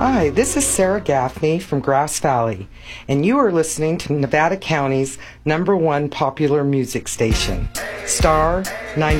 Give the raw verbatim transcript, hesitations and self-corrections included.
Hi, this is Sarah Gaffney from Grass Valley, and you are listening to Nevada County's number one popular music station, Star ninety.